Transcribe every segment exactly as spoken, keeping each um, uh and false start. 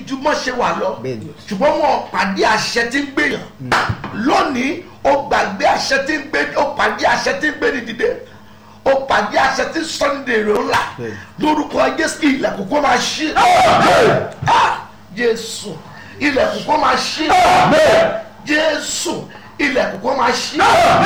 ju mọ́ ṣe wà lọ ṣùgbọ́n wọn pàdé àṣẹ tí ń gbèyàn lónìí ó gbàgbé àṣẹ tí ń gbé ó pàdé àṣẹ tí ń gbé ní dìde ó pàdé àṣẹ tí sunday rẹ̀ ńlá lórúkọ Jésù ilẹ̀kùn kó máa ṣí Jésù ilẹ̀kùn kó máa ṣí Jésù ilẹ̀kùn kó máa ṣí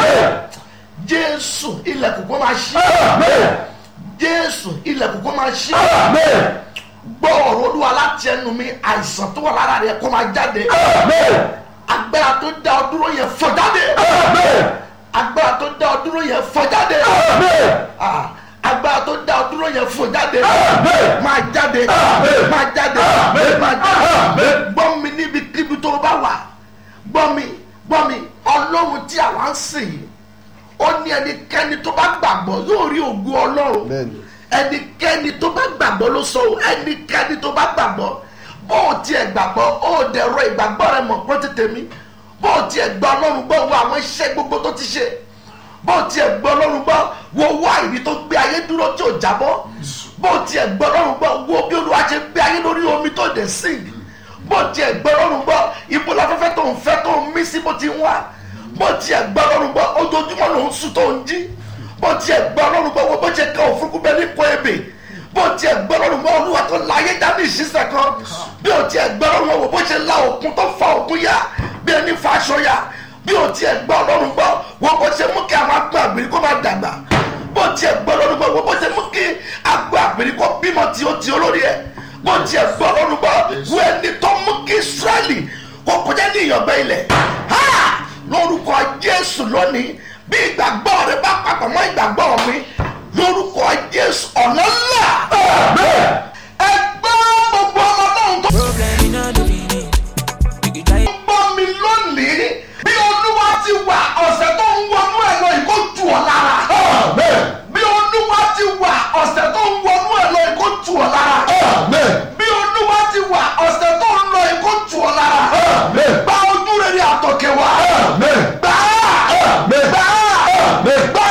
Jésù ilẹ̀kùn kó máa ṣí Jésù ilẹ̀kùn kó máa ṣí gbọ́ ọ̀rọ̀ Olúwa láti ẹnu mi àìsàn tó wà lára rẹ̀ kó máa jáde agbára tó dá ọ dúró yẹn fọ́ jáde agbára tó dá ọ dúró yẹn fọ́ jáde agbára tó dá ọ dúró yẹn fọ́ jáde máa jáde máa jáde máa jáde gbọ́ mi níbi kíbi tó bá wà gbọ́ mi gbọ́ mi Ọlọ́run tí àwa ń sìn yìí ó ní ẹnikẹ́ni tó bá gbàgbọ́ yóò rí ògo Ọlọ́run ẹnikẹ́ni tó bá gbàgbọ́ ló sọ ẹnikẹ́ni tó bá gbàgbọ́ bó o tiẹ̀ gbàgbọ́ ó dẹ̀rọ ìgbàgbọ́ rẹ mọ̀ pé tètè mi bó o tiẹ̀ gbọ́ Ọlọ́run gbọ́ wo àwọn iṣẹ́ gbogbo tó ti ṣe bó o tiẹ̀ gbọ́ Ọlọ́run gbọ́ wo wá ìdí tó gbé ayé dúró tí ò jábọ́ bó o tiẹ̀ gbọ́ Ọlọ́run gbọ́ wo bí Olúwa ṣe gbé ayé lórí omi tó dẹ̀ sìn bó o tiẹ̀ gbọ́ Ọlọ́run gbọ́ ibo láfẹ́fẹ́ tó ń fẹ́ tó ń mí sí bó ti ń wá bó o tiẹ̀ gbọ́ Ọlọ́run gbọ́ ojoojúmọ́ ló ń sùn tó ń jí bó o tiẹ̀ gbọ́ Ọlọ́run gbọ́ wo bó ṣe ká òfurufú bẹ́ẹ̀ ní kó ebè bó tiẹ̀ gbọ́ Ọlọ́run gbọ́ Olúwa tó láyé dání ìṣiṣẹ́ kan bí o tiẹ̀ gbọ́ Ọlọ́run wò bó ṣe la òkun tó fa òkun ya bí ẹni fa aṣọ ya bí o tiẹ̀ gbọ́ Ọlọ́run gbọ́ wò bó ṣe mú kí àwọn agbó àgbèrè kó máa dàgbà bó tiẹ̀ gbọ́ Ọlọ́run gbọ́ wò bó ṣe mú kí agbó àgbèrè kó bímọ tí ó ti olórí ẹ̀ bó tiẹ̀ gbọ́ Ọlọ́run gbọ́ wò ẹni tó mú kí Ísírẹ́lì kó kọjá ní ìyànbẹ ilẹ̀ lórúkọ Jésù lónìí bí ìgbàgbọ́ rẹ bá papọ̀ mọ́ ìgbàgbọ́ mi lórúkọ Jésù ọ̀nà ńlá ẹgbẹ́ gbogbo ọmọ náà tó. gbọ́ mi lónìí bí Olúwa ti wà ọ̀sẹ̀ tó ń wọnú ẹ̀ lọ ìkó tù ọ́ lára. bí Olúwa ti wà ọ̀sẹ̀ tó ń wọnú ẹ̀ lọ ìkó tù ọ́ lára. bí Olúwa ti wà ọ̀sẹ̀ tó ń lọ ìkó tù ọ́ lára. gba ojú rere àtọ̀kẹ́ wá. gbà á gbà á gbà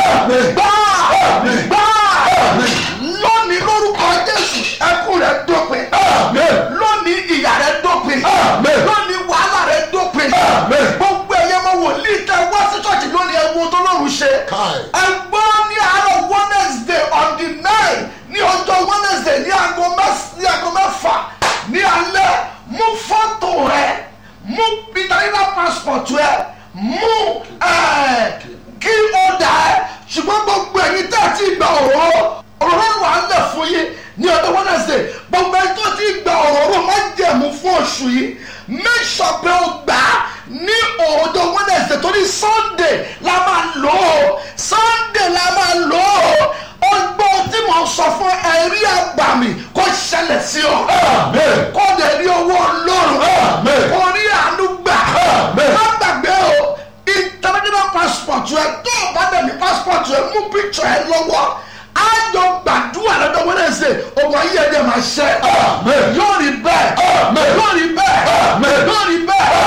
á gbà á lónìí lórúkọ Jésù ẹkún rẹ dópin lónìí ìyà rẹ dópin lónìí wàhálà rẹ dópin gbogbo ẹyẹ mọ wòlíì tẹ wá sí ṣọ́ọ̀ṣì lónìí ẹwọ tó lọ́rùn ṣe ẹgbọ́n ní àárọ̀ Wednesday on the nine ní ọjọ́ Wednesday ní aago mẹ́fà ní alẹ́ mú fọ́tò rẹ mú international passport rẹ mú kí ó dà ẹ́ ṣùgbọ́n gbogbo ẹ̀yin tẹ́ ẹ ti gba ọ̀rọ̀ ọ̀rọ̀ wà ń lẹ̀ fún yín ní ọjọ́ Wednesday gbogbo ẹ̀yin tó ti gba ọ̀rọ̀ máa ń jẹ̀mú fún oṣù yìí make sure pé o gbà á ní ọjọ́ Wednesday torí Sunday la máa lò ó Sunday la máa lò ó ọgbọ́n tí mo sọ fún ẹ̀rí àgbàmì kó ṣẹlẹ̀ sí ọ kó lè rí owó Ọlọ́run kó rí àánú gbà má gbàgbé o international passport rẹ tó o bá dẹ̀ ní passport rẹ mú picture ẹ lọ́wọ́ á jọ gbàdúrà lọ́dọ̀ Wednesday ọmọ ayé ẹ̀jẹ̀ máa ṣẹ yóò rí bẹ́ẹ̀ yóò rí bẹ́ẹ̀ yóò rí bẹ́ẹ̀